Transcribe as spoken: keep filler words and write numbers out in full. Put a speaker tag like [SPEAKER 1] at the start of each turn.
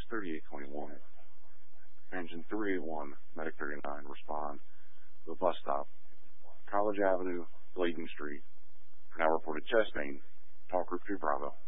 [SPEAKER 1] thirty-eight twenty-one. Engine three eight one, Medic thirty-nine, respond to the bus stop, College Avenue, Bladen Street. Now reported chest pain. Talk Group two Bravo.